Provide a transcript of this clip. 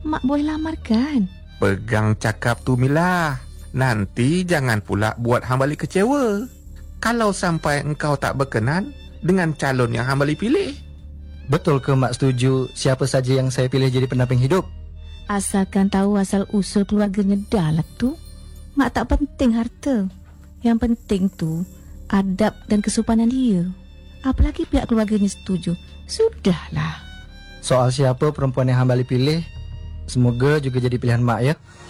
Mak boleh lamar kan? Pegang cakap tu Mila. Nanti jangan pula buat Hang Bali kecewa. Kalau sampai engkau tak berkenan dengan calon yang Hang Bali pilih. Betul ke Mak setuju siapa saja yang saya pilih jadi pendamping hidup? Asalkan tahu asal-usul keluarganya Dalak tu, Mak tak penting harta. Yang penting tu adab dan kesopanan dia. Apalagi pihak keluarganya setuju. Sudahlah. Soal siapa perempuan yang Hang Bali pilih, semoga juga jadi pilihan Mak ya.